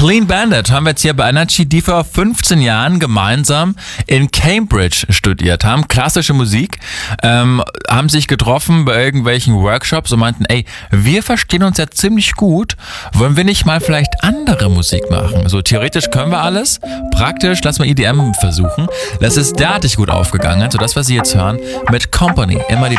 Clean Bandit haben wir jetzt hier bei Energy, die vor 15 Jahren gemeinsam in Cambridge studiert haben. Klassische Musik, haben sich getroffen bei irgendwelchen Workshops und meinten, ey, wir verstehen uns ja ziemlich gut, wollen wir nicht mal vielleicht andere Musik machen? So theoretisch können wir alles, praktisch lass mal EDM versuchen. Das ist derartig gut aufgegangen, so das, was Sie jetzt hören, mit Company, immer die